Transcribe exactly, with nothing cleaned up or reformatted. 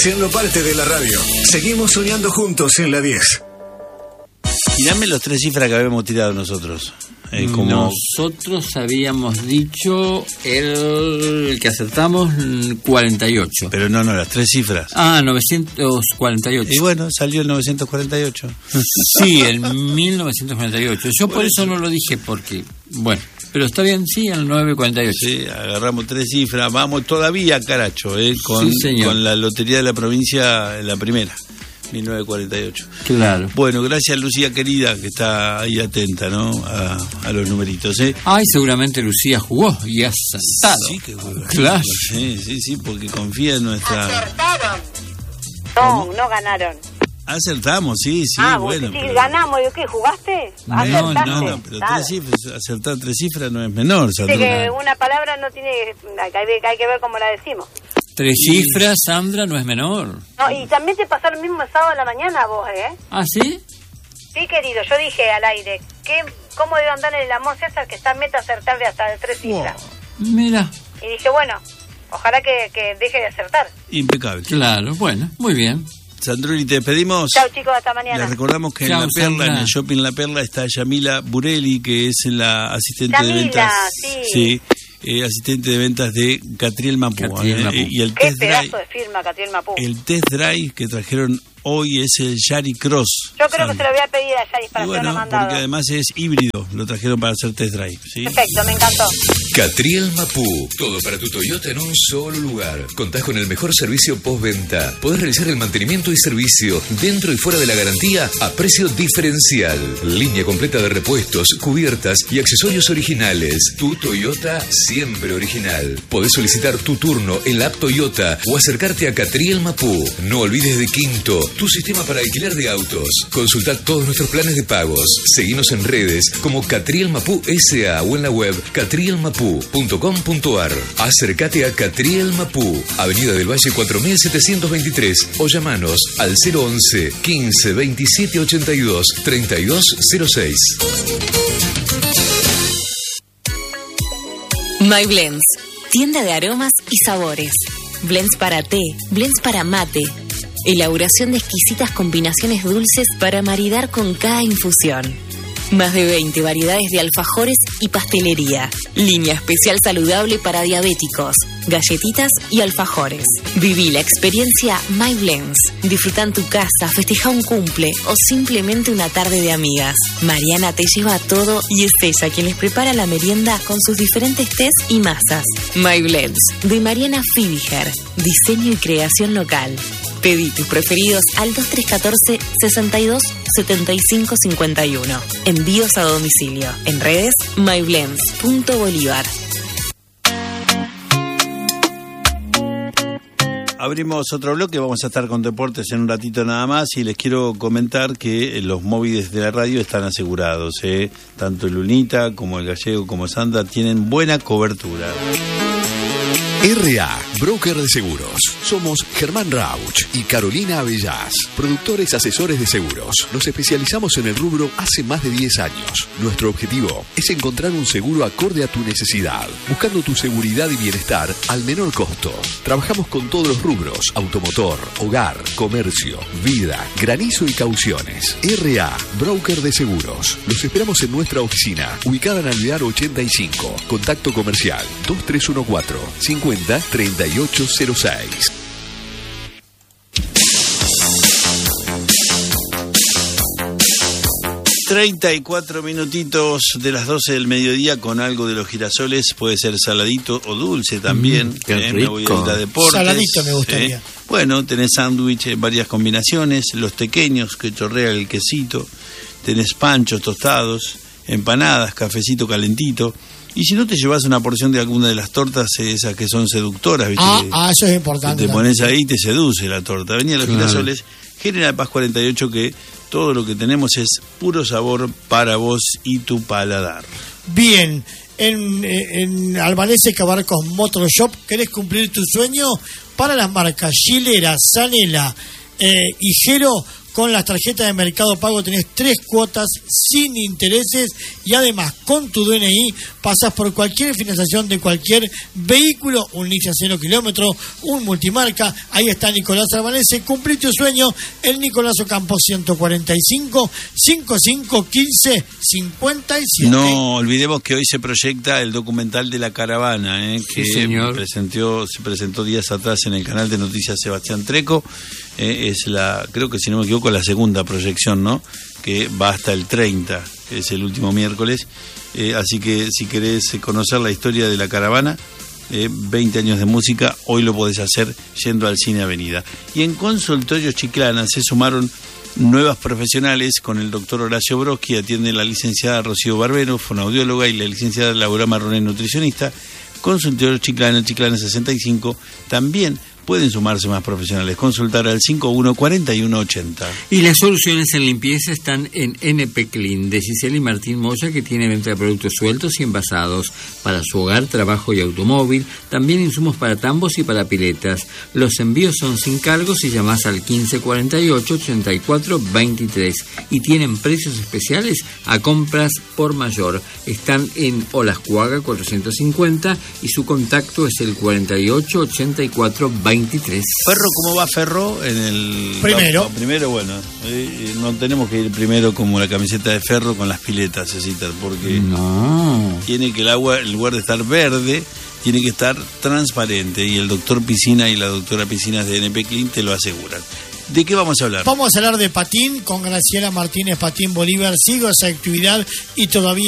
Siendo parte de la radio, seguimos soñando juntos en la diez. Tirame los tres cifras que habíamos tirado nosotros. Eh, como... Nosotros habíamos dicho el, el que acertamos cuarenta y ocho. Pero no, no, las tres cifras. Ah, novecientos cuarenta y ocho. Y bueno, salió el novecientos cuarenta y ocho. Sí, el mil novecientos cuarenta y ocho. Yo por, por eso, eso no lo dije porque, bueno, pero está bien, sí, el novecientos cuarenta y ocho. Sí, agarramos tres cifras, vamos todavía, caracho, eh, con, sí, con la Lotería de la Provincia, la primera. mil novecientos cuarenta y ocho. Claro. Bueno, gracias Lucía querida, que está ahí atenta, ¿no? A, a los numeritos, ¿eh? Ay, seguramente Lucía jugó y ha acertado. Sí, que jugó. Claro. Sí, sí, sí, porque confía en nuestra... Acertaron. No, no ganaron. Acertamos, sí, sí, ah, bueno. Sí, pero... ganamos. ¿Y qué? ¿Jugaste? No, ¿Acertaste? no, no, pero tres cifras, acertar tres cifras no es menor, Sandra. Dice que una palabra no tiene... Hay que, hay que ver cómo la decimos. Tres y... cifras, Sandra, no es menor. No, y también te pasó lo mismo el sábado a la mañana vos, ¿eh? ¿Ah, sí? Sí, querido, yo dije al aire, ¿qué, ¿cómo debe andar en el amor César que está en meta acertar de hasta de tres cifras? Wow. Mira. Y dije, bueno, ojalá que, que deje de acertar. Impecable. Claro, bueno, muy bien. Sandruli, te despedimos. Chao, chicos, hasta mañana. Les recordamos que Chau, en La Perla, Sandra. en el Shopping La Perla, está Yamila Burelli, que es la asistente Yamila, de ventas. sí. Sí. Eh, asistente de ventas de Catriel Mapú. Catriel eh, Mapú. Y el Qué test drive, pedazo de firma, Catriel Mapú. el test drive que trajeron hoy es el Yari Cross. Yo creo Sandra. que se lo voy a pedir a Yaris para y hacer bueno, una mandada. porque además es híbrido, lo trajeron para hacer test drive, ¿sí? Perfecto, me encantó. Catriel Mapú, todo para tu Toyota en un solo lugar. Contás con el mejor servicio postventa. Podés realizar el mantenimiento y servicio dentro y fuera de la garantía a precio diferencial. Línea completa de repuestos, cubiertas y accesorios originales. Tu Toyota siempre original. Podés solicitar tu turno en la app Toyota o acercarte a Catriel Mapú. No olvides de Quinto, tu sistema para alquiler de autos. Consultá todos nuestros planes de pagos. Seguinos en redes como Catriel Mapú S A o en la web catriel mapú punto com punto ar. Acércate a Catriel Mapú, Avenida del Valle cuatro mil setecientos veintitrés o llamanos al cero once, quince, veintisiete ochenta y dos, treinta y dos cero seis. My Blends, tienda de aromas y sabores. Blends para té, blends para mate. Elaboración de exquisitas combinaciones dulces para maridar con cada infusión. Más de veinte variedades de alfajores y pastelería. Línea especial saludable para diabéticos, galletitas y alfajores. Viví la experiencia My Blends. Disfruta en tu casa, festeja un cumple o simplemente una tarde de amigas. Mariana te lleva todo y es ella quien les prepara la merienda con sus diferentes tés y masas. My Blends, de Mariana Fibiger. Diseño y creación local. Pedí tus preferidos al dos tres uno cuatro, sesenta y dos, setenta y cinco cincuenta y uno. Envíos a domicilio. En redes, my blends punto bolívar. Abrimos otro bloque, vamos a estar con deportes en un ratito nada más y les quiero comentar que los móviles de la radio están asegurados, ¿eh? Tanto el Lunita como el Gallego como Sandra tienen buena cobertura. R A, broker de seguros. Somos Germán Rauch y Carolina Avellás, productores asesores de seguros. Nos especializamos en el rubro hace más de diez años. Nuestro objetivo es encontrar un seguro acorde a tu necesidad, buscando tu seguridad y bienestar al menor costo. Trabajamos con todos los rubros: automotor, hogar, comercio, vida, granizo y cauciones. R A, broker de seguros. Los esperamos en nuestra oficina, ubicada en Alvear ochenta y cinco. Contacto comercial dos tres uno cuatro, cincuenta, treinta y ocho cero seis. treinta y cuatro minutitos de las doce del mediodía con algo de los girasoles, puede ser saladito o dulce también. Mm, qué eh, me voy a ir a deportes. Saladito me gustaría. Eh. Bueno, tenés sándwich en varias combinaciones, los pequeños que chorrea el quesito, tenés panchos tostados, empanadas, cafecito calentito. Y si no te llevas una porción de alguna de las tortas, esas que son seductoras, ¿viste? Ah, ah, eso es importante. Te pones ahí y te seduce la torta. Venía los Claro. girasoles, General Paz cuarenta y ocho, que todo lo que tenemos es puro sabor para vos y tu paladar. Bien, en, en Albanese Cabarcos Motor Shop, ¿querés cumplir tu sueño? Para las marcas Gilera, Sanela, eh, y Jero, con las tarjetas de Mercado Pago tenés tres cuotas sin intereses y además con tu D N I pasas por cualquier financiación de cualquier vehículo, un Nissan cero kilómetro, un multimarca. Ahí está Nicolás Albanese, cumplí tu sueño en Nicolás Ocampo ciento cuarenta y cinco, cincuenta y cinco, quince, cincuenta y siete. No olvidemos que hoy se proyecta el documental de La Caravana, ¿eh? que sí, señor. presentó, se presentó días atrás en el canal de noticias Sebastián Treco. Eh, es la, creo que si no me equivoco, la segunda proyección, ¿no? Que va hasta el treinta, que es el último miércoles. Eh, así que si querés conocer la historia de La Caravana, eh, veinte años de música, hoy lo podés hacer yendo al Cine Avenida. Y en Consultorio Chiclana se sumaron nuevas profesionales con el doctor Horacio Broski, atiende la licenciada Rocío Barbero, fonoaudióloga, y la licenciada Laura Marroné, nutricionista. Consultorio Chiclana, Chiclana sesenta y cinco, también pueden sumarse más profesionales. Consultar al cincuenta y uno, cuarenta y uno, ochenta. Y las soluciones en limpieza están en N P Clean, de Gisela y Martín Moya, que tiene venta de productos sueltos y envasados para su hogar, trabajo y automóvil. También insumos para tambos y para piletas. Los envíos son sin cargos y llamás al quince cuarenta y ocho, ochenta y cuatro, veintitrés. Y tienen precios especiales a compras por mayor. Están en Olascuaga cuatrocientos cincuenta y su contacto es el cuarenta y ocho, ochenta y cuatro, veintitrés. Ferro, ¿cómo va Ferro? En el primero. No, primero, bueno, eh, no tenemos que ir primero como la camiseta de Ferro con las piletas, Cecitar, porque no. Tiene que el agua, en lugar de estar verde, tiene que estar transparente, y el doctor Piscina y la doctora Piscinas de N P Clean te lo aseguran. ¿De qué vamos a hablar? Vamos a hablar de patín con Graciela Martínez, Patín Bolívar. Sigo esa actividad y todavía